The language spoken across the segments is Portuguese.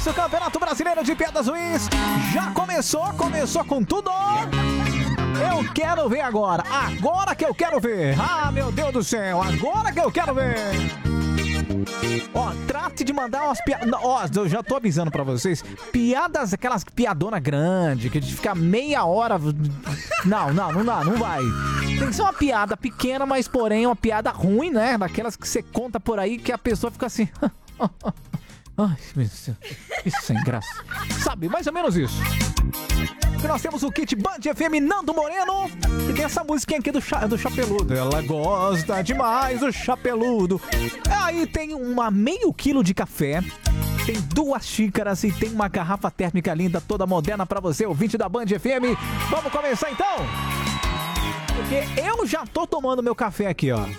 nosso Campeonato Brasileiro de Piadas Ruins. Já começou com tudo. Eu quero ver agora que eu quero ver. Ah, meu Deus do céu, agora que eu quero ver. Ó, trate de mandar umas piadas. Ó, eu já tô avisando pra vocês. Piadas, aquelas piadona grande, que a gente fica meia hora. Não dá, não vai. Tem que ser uma piada pequena, mas porém uma piada ruim, né? Daquelas que você conta por aí que a pessoa fica assim. Ai, meu Deus, isso sem graça. Sabe, mais ou menos isso. E nós temos o kit Band FM Nando Moreno. E tem essa musiquinha aqui do Chapeludo. Ela gosta demais do Chapeludo. Aí tem meio quilo de café. Tem 2 xícaras e tem uma garrafa térmica linda, toda moderna pra você, ouvinte da Band FM. Vamos começar então? Porque eu já tô tomando meu café aqui, ó.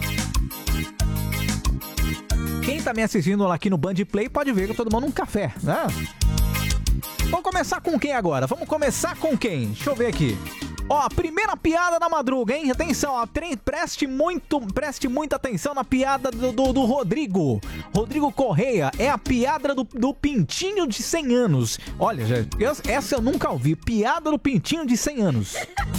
Quem tá me assistindo aqui no Band Play pode ver que eu tô tomando um café, né? Vamos começar com quem agora? Vamos começar com quem? Deixa eu ver aqui. Ó, primeira piada da madruga, hein? Atenção, ó, preste muita atenção na piada do Rodrigo. Rodrigo Correia, é a piada do pintinho de 100 anos. Olha, gente, essa eu nunca ouvi. Piada do pintinho de 100 anos.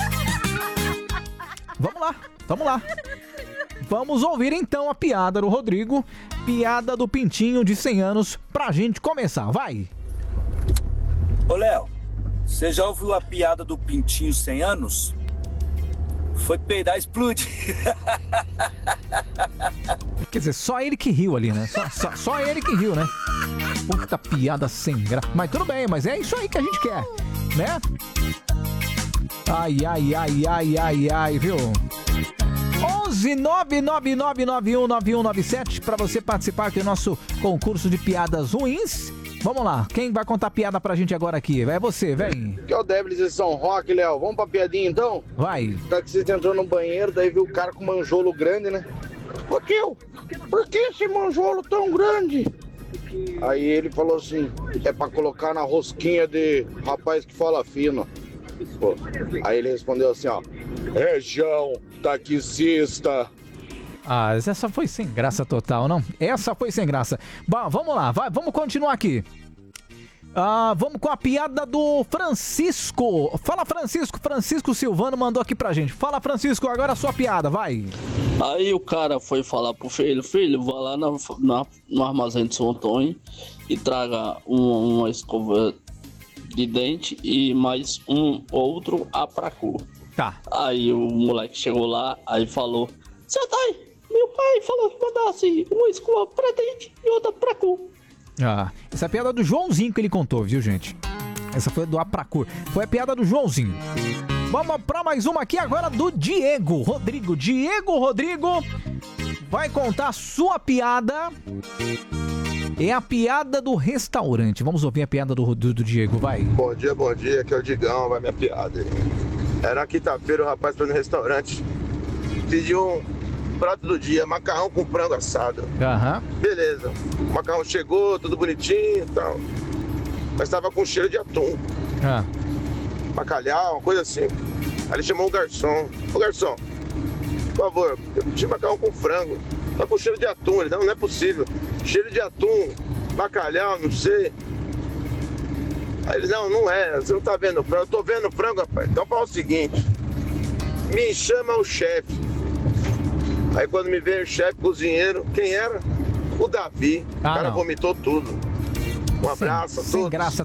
Vamos lá. Vamos ouvir então a piada do Rodrigo. Piada do pintinho de 100 anos pra gente começar, vai. Ô Léo, você já ouviu a piada do pintinho 100 anos? Foi peidar e explodir. Quer dizer, só ele que riu ali, né? Só ele que riu, né? Puta piada sem graça. Mas tudo bem, mas é isso aí que a gente quer, né? Ai, viu? 11999919197 pra você participar aqui do nosso concurso de piadas ruins. Vamos lá, quem vai contar piada pra gente agora aqui? É você, vem. Que é o Déblis de São Roque, Léo. Vamos pra piadinha então? Vai. Tá que você entrou no banheiro, daí viu o cara com manjolo grande, né? Ô tio, por que esse manjolo tão grande? Aí ele falou assim, é pra colocar na rosquinha de rapaz que fala fino. Pô. Aí ele respondeu assim, ó, região taxista. Ah, essa foi sem graça total, não? Essa foi sem graça. Bom, vamos lá, vamos continuar aqui. Vamos com a piada do Francisco. Fala, Francisco. Francisco Silvano mandou aqui pra gente. Fala, Francisco, agora a sua piada, vai. Aí o cara foi falar pro filho, vá lá no armazém de São Antônio e traga uma escova de dente e mais um outro apracu. Tá. Aí o moleque chegou lá, aí falou, seu pai, meu pai falou que mandasse uma escova pra dente e outra apracu. Essa é a piada do Joãozinho que ele contou, viu, gente? Essa foi do apracu. Foi a piada do Joãozinho. Vamos pra mais uma aqui agora do Diego Rodrigo. Diego Rodrigo vai contar a sua piada. É a piada do restaurante. Vamos ouvir a piada do Diego, vai. Bom dia, aqui é o Digão, vai minha piada. Era quinta-feira, o rapaz foi no restaurante, pediu um prato do dia, macarrão com frango assado. Aham. Beleza, o macarrão chegou, tudo bonitinho e tal, mas tava com cheiro de atum. Bacalhau, uma coisa assim. Aí ele chamou o garçom. Ô garçom, por favor, eu pedi macarrão com frango, tá com cheiro de atum. Ele, não é possível, cheiro de atum, bacalhau, não sei. Aí ele, não é, você não tá vendo o frango. Eu tô vendo o frango, rapaz. Então fala o seguinte, me chama o chefe. Aí quando me veio o chefe, cozinheiro, quem era? O Davi. O cara vomitou tudo. Um abraço a todos. Sem graça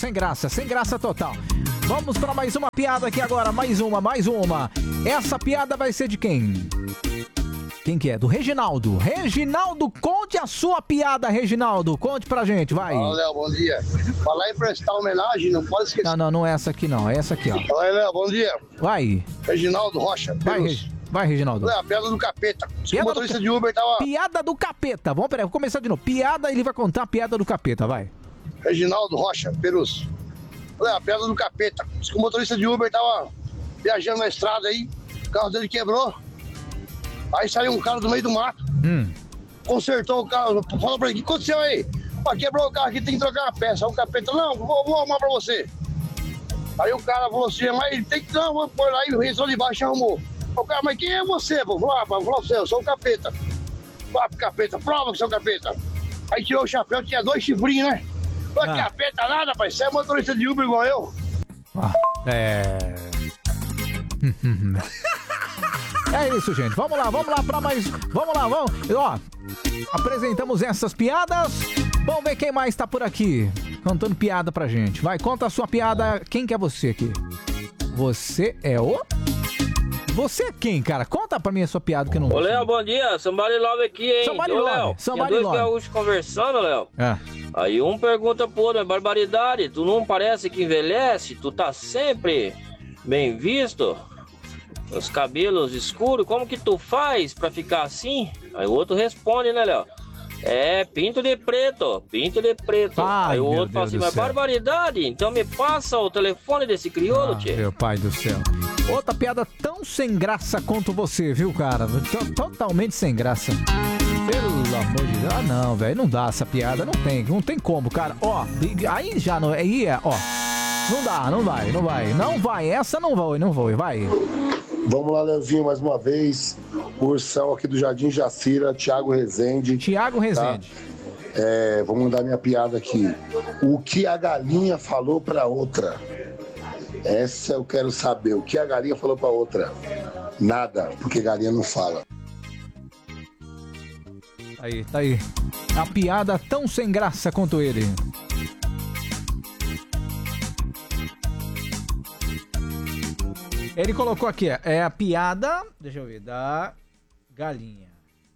total. Vamos para mais uma piada aqui agora, mais uma. Essa piada vai ser de quem? Quem que é? Do Reginaldo. Reginaldo, conte a sua piada, Reginaldo. Conte pra gente, vai. Fala, Léo, bom dia. Falar em prestar homenagem, não pode esquecer. Não é essa aqui não, é essa aqui, ó. Fala aí, Léo, bom dia. Vai. Reginaldo Rocha. Vai, Reginaldo. Léo, piada do capeta. O motorista de Uber tava... Piada do capeta. Vamos começar de novo. Ele vai contar a piada do capeta, vai. Reginaldo Rocha, Perus. Léo, piada do capeta. O motorista de Uber tava viajando na estrada aí, o carro dele quebrou. Aí saiu um cara do meio do mato, consertou o carro, falou pra ele, o que aconteceu aí? Quebrou o carro aqui, tem que trocar a peça. Aí o capeta, não, vou arrumar pra você. Aí o cara falou assim, mas ele tem que, não, vou pôr lá, e o resto de baixo arrumou. O cara, mas quem é você, pô? Falou pra você, eu sou o capeta. Capeta, prova que sou o capeta. Aí tirou o chapéu, tinha 2 chifrinhos, né? Não é capeta nada, rapaz. Você é motorista de Uber igual eu. É isso, gente. Vamos lá pra mais. Vamos lá. Ó, apresentamos essas piadas. Vamos ver quem mais tá por aqui contando piada pra gente. Vai, conta a sua piada. Quem que é você aqui? Você é o... Você é quem, cara? Conta pra mim a sua piada que eu não... Ô, Léo, bom dia. Somebody Love aqui, hein? Somebody Ô, Love. Léo, Somebody tinha dois Love. gaúchos conversando, Léo. É. Aí um pergunta pro outro, é barbaridade, tu não parece que envelhece? Tu tá sempre bem visto? Os cabelos escuros, como que tu faz pra ficar assim? Aí o outro responde, né, Léo? É, pinto de preto. Ai, aí o meu outro fala Deus assim, do mas céu. barbaridade, então me passa o telefone desse crioulo, tchê. Meu pai do céu. Outra piada tão sem graça quanto você, viu, cara? Totalmente sem graça. Pelo amor de Deus. Ah, não, velho. Não dá essa piada. Não tem como, cara. Ó, aí já não... Aí é, ó. Não dá, não vai. Não vai. Essa não vai. Vamos lá, Leozinho, mais uma vez. O Ursão aqui do Jardim Jacira, Thiago Rezende. Tá? Vou mandar minha piada aqui. O que a galinha falou pra outra? Essa eu quero saber. O que a galinha falou pra outra? Nada, porque galinha não fala. Tá aí. A piada tão sem graça quanto ele. Ele colocou aqui, é a piada, deixa eu ver, da galinha.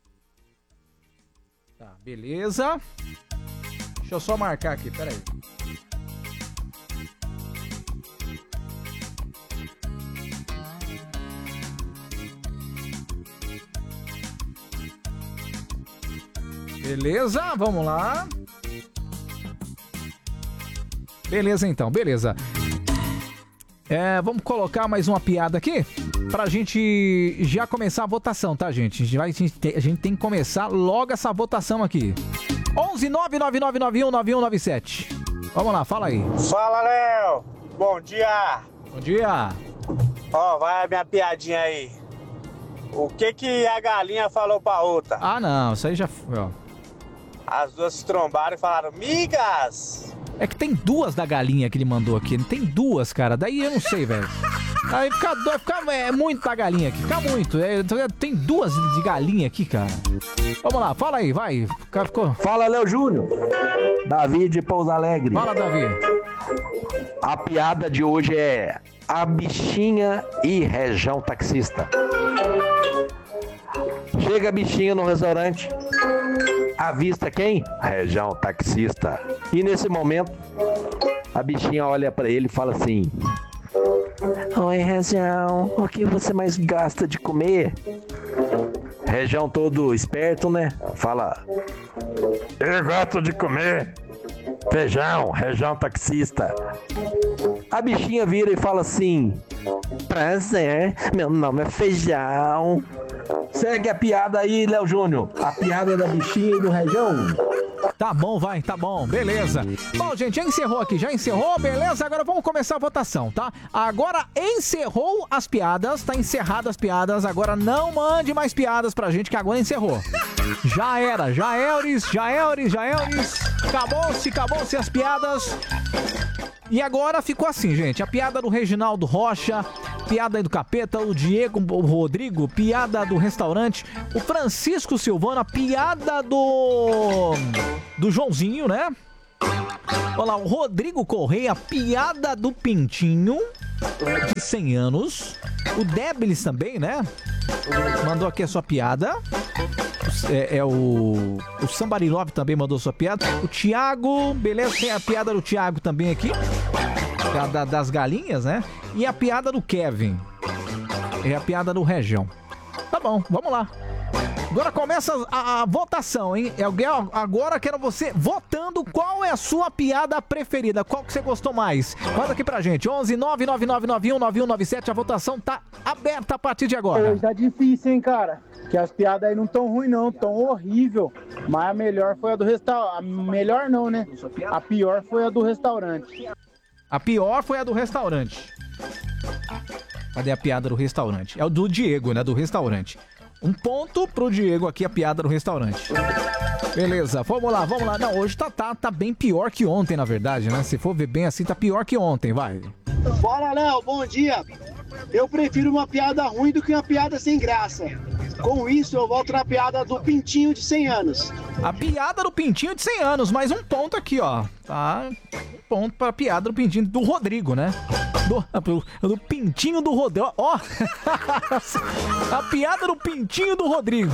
Tá, beleza. Deixa eu só marcar aqui, peraí. Beleza, vamos lá. Beleza então, beleza. Vamos colocar mais uma piada aqui pra gente já começar a votação, tá, gente? A gente tem que começar logo essa votação aqui. 11999919197. Vamos lá, fala aí. Fala, Léo. Bom dia. Bom dia. Ó, vai a minha piadinha aí. O que a galinha falou pra outra? Ah, não, isso aí já foi, ó. As duas se trombaram e falaram, migas. É que tem duas da galinha que ele mandou aqui. Tem duas, cara. Daí eu não sei, velho. Aí fica muito da galinha aqui. Fica muito. Tem duas de galinha aqui, cara. Vamos lá, fala aí, vai. Ficou... Fala, Léo Júnior. Davi de Pouso Alegre. Fala, Davi. A piada de hoje é a bichinha e Região taxista. Chega a bichinha no restaurante. Avista quem? Região taxista. E nesse momento, a bichinha olha pra ele e fala assim: oi, Região, o que você mais gosta de comer? Região todo esperto, né? Fala: eu gosto de comer feijão, Região taxista. A bichinha vira e fala assim: prazer, meu nome é Feijão. Segue a piada aí, Léo Júnior. A piada da bichinha e do Região. Tá bom, vai, tá bom, beleza. Bom, gente, já encerrou, beleza? Agora vamos começar a votação, tá? Agora encerrou as piadas, tá encerrado as piadas. Agora não mande mais piadas pra gente, que agora encerrou. Já era, já Elris. Acabou-se as piadas. E agora ficou assim, gente. A piada do Reginaldo Rocha, piada aí do Capeta, o Diego, o Rodrigo, piada do restaurante, o Francisco Silvano, a piada do Joãozinho, né? Olha lá, o Rodrigo Correia, a piada do Pintinho, de 100 anos. O Débilis também, né? Mandou aqui a sua piada. O Somebody Love também mandou sua piada. O Thiago, beleza, tem a piada do Thiago também aqui, das galinhas, né? E a piada do Kevin. É a piada do Região. Tá bom, vamos lá. Agora começa a votação, hein? Agora quero você votando qual é a sua piada preferida. Qual que você gostou mais? Manda aqui pra gente. 11999919197. A votação tá aberta a partir de agora. Hoje tá difícil, hein, cara? Que as piadas aí não tão ruins, não. Tão horrível. Mas a melhor foi a do restaurante. A melhor não, né? A pior foi a do restaurante. A pior foi a do restaurante. Cadê a piada do restaurante? É o do Diego, né? Do restaurante. Um ponto pro Diego aqui, a piada do restaurante. Beleza, vamos lá. Não, hoje tá bem pior que ontem, na verdade, né? Se for ver bem assim, tá pior que ontem, vai. Bora, Léo, bom dia. Eu prefiro uma piada ruim do que uma piada sem graça. Com isso, eu volto na piada do Pintinho de 100 anos. A piada do Pintinho de 100 anos, mais um ponto aqui, ó. Tá? Um ponto pra piada do Pintinho do Rodrigo, né? Do Pintinho do Rodrigo. Ó! A piada do Pintinho do Rodrigo.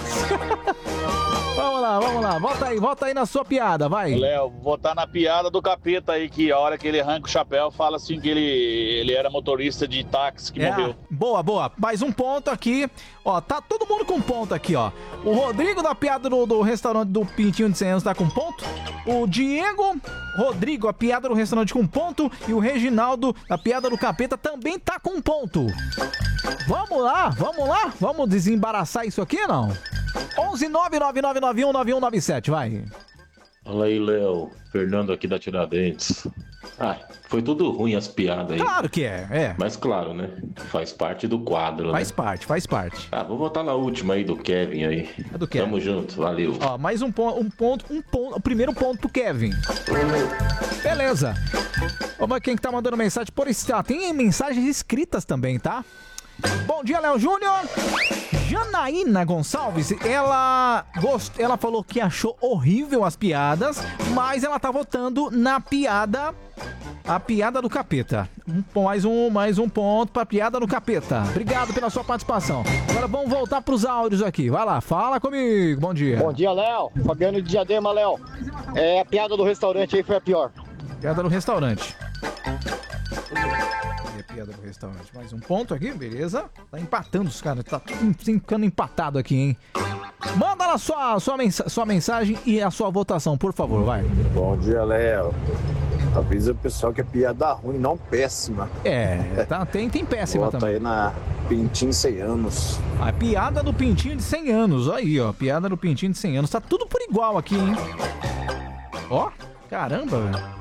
Vamos lá. Volta aí na sua piada, vai. Léo, vou botar na piada do capeta aí, que a hora que ele arranca o chapéu, fala assim que ele era motorista de táxi que morreu. Boa. Mais um ponto aqui. Ó, tá todo mundo com ponto aqui, ó. O Rodrigo da piada do restaurante do Pintinho de 100 anos tá com ponto. O Diego Rodrigo, a piada do restaurante com ponto. E o Reginaldo, a piada do capeta, também tá com ponto. Vamos lá. Vamos desembaraçar isso aqui, não? 11999919197, vai. Fala aí, Léo. Fernando aqui da Tiradentes. Foi tudo ruim as piadas aí. Claro que é. Mas claro, né? Faz parte do quadro, faz parte. Vou botar na última aí do Kevin aí. É do Kevin. Tamo junto, valeu. Ó, mais um ponto, o primeiro ponto pro Kevin. Beleza. Vamos ver quem que tá mandando mensagem por esse. Tem mensagens escritas também, tá? Bom dia, Léo Júnior. Janaína Gonçalves, ela falou que achou horrível as piadas, mas ela tá votando na piada, a piada do capeta. Mais um ponto pra piada do capeta. Obrigado pela sua participação. Agora vamos voltar pros áudios aqui. Vai lá, fala comigo. Bom dia. Bom dia, Léo. Fabiano de Diadema, Léo. A piada do restaurante aí foi a pior. Piada do restaurante. Piada do restaurante. Mais um ponto aqui, beleza? Tá empatando os caras, tá ficando empatado aqui, hein? Manda lá sua mensagem e a sua votação, por favor, vai. Bom dia, Léo. Avisa o pessoal que é piada ruim, não péssima. Tem péssima Bota também. Aí na Pintinho 100 anos. A piada do Pintinho de 100 anos, aí, ó. Piada do Pintinho de 100 anos. Tá tudo por igual aqui, hein? Ó, caramba, velho.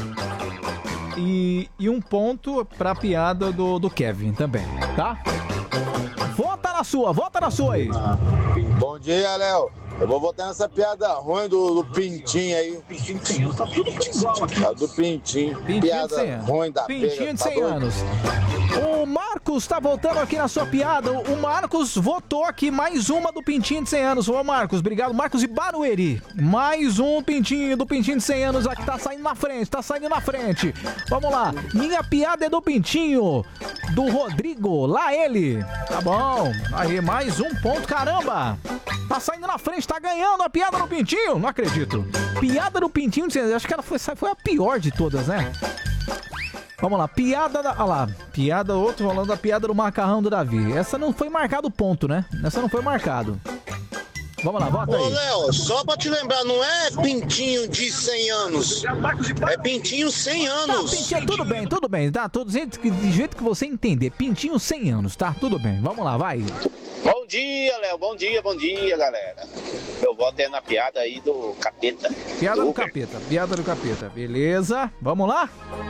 E um ponto pra piada do Kevin também, tá? Vota na sua aí. Bom dia, Léo. Eu vou votar nessa piada ruim do Pintinho aí. Pintinho de 100 anos, tá tudo igual aqui. A do Pintinho. Piada ruim da Pintinho de 100 anos. O Marcos tá voltando aqui na sua piada. O Marcos votou aqui mais uma do Pintinho de 100 anos. Ô, Marcos, obrigado. Marcos e Barueri. Mais um Pintinho do Pintinho de 100 anos aqui. Tá saindo na frente. Vamos lá. Minha piada é do Pintinho. Do Rodrigo. Lá ele. Tá bom. Aí, mais um ponto. Caramba. Tá saindo na frente. Tá ganhando a piada do Pintinho. Não acredito. Piada do Pintinho de 100 anos. Acho que ela foi a pior de todas, né? Vamos lá, outro falando da piada do macarrão do Davi. Essa não foi marcado ponto, né? Essa não foi marcado. Vamos lá, bota aí. Ô, Léo, só pra te lembrar, não é Pintinho de 100 anos. É Pintinho 100 anos. Tá, Pintinho, tudo bem, tá? Do jeito que você entender. Pintinho 100 anos, tá? Tudo bem, vamos lá, vai. Bom dia, Léo. Bom dia, galera. Meu voto é na piada aí do capeta. Piada do capeta. Beleza, vamos lá?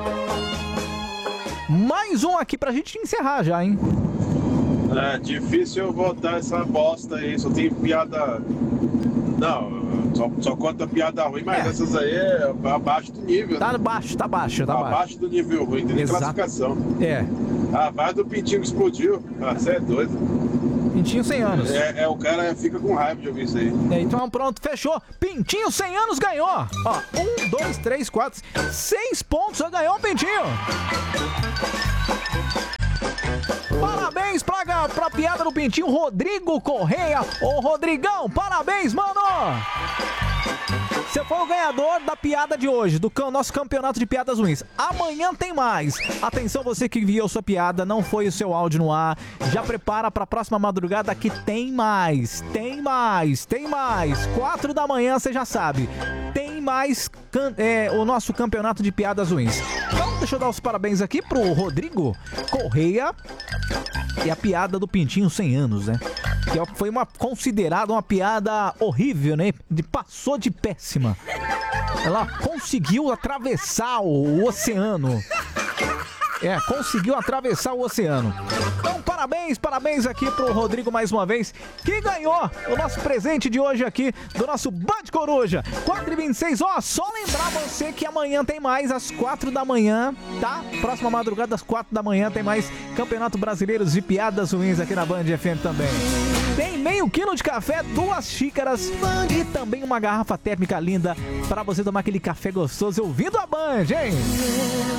Mais um aqui pra gente encerrar já, hein? É difícil eu votar essa bosta aí, só tem piada... Não, só conta piada ruim, mas essas aí é abaixo do nível. Tá baixo. Abaixo do nível ruim, tem classificação. Vai do Pintinho que explodiu. Você é doido. Pintinho 100 anos. O cara fica com raiva de ouvir isso aí. Então pronto, fechou. Pintinho 100 anos ganhou. Ó, 1, 2, 3, 4, 6 pontos. Já ganhou o Pintinho. Parabéns pra piada do Pintinho, Rodrigo Correia. Ô, Rodrigão, parabéns, mano. Você foi o ganhador da piada de hoje, do nosso campeonato de piadas ruins. Amanhã tem mais. Atenção, você que enviou sua piada, não foi o seu áudio no ar. Já prepara pra próxima madrugada que tem mais. 4 da manhã, você já sabe. Tem mais o nosso campeonato de piadas ruins. Então, deixa eu dar os parabéns aqui pro Rodrigo Correia. E a piada do Pintinho 100 anos, né? Que foi considerada uma piada horrível, né? Passou de péssima. Ela conseguiu atravessar o oceano. conseguiu atravessar o oceano. Então, parabéns aqui pro Rodrigo mais uma vez, que ganhou o nosso presente de hoje aqui do nosso Band Coruja. 4h26, só lembrar você que amanhã tem mais às 4 da manhã, tá? Próxima madrugada às 4 da manhã tem mais Campeonato Brasileiro de Piadas Ruins aqui na Band FM também. Tem meio quilo de café, 2 xícaras e também uma garrafa térmica linda para você tomar aquele café gostoso ouvindo a Band, hein?